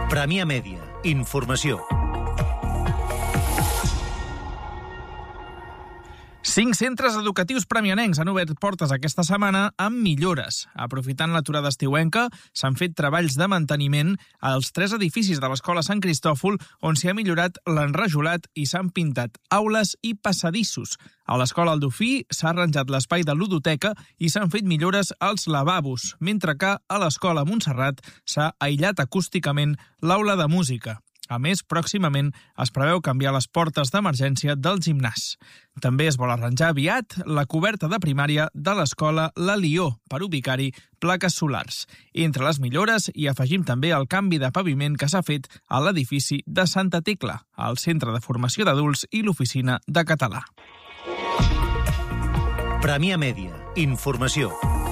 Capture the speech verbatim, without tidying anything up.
Premià Mèdia. Informació. Cinc centres educatius premianencs han obert portes aquesta setmana amb millores. Aprofitant l'aturada estiuenca, s'han fet treballs de manteniment als tres edificis de l'Escola Sant Cristòfol, on s'hi ha millorat l'enrajolat i s'han pintat aules i passadissos. A l'Escola El Dofí s'ha arranjat l'espai de ludoteca i s'han fet millores als lavabos, mentre que a l'Escola Montserrat s'ha aïllat acústicament l'aula de música. A més, pròximament es preveu canviar les portes d'emergència del gimnàs. També es vol arranjar aviat la coberta de primària de l'escola La Lió per ubicar-hi plaques solars. Entre les millores hi afegim també el canvi de paviment que s'ha fet a l'edifici de Santa Tecla, al Centre de Formació d'Adults i l'Oficina de Català. Premià Mèdia. Informació.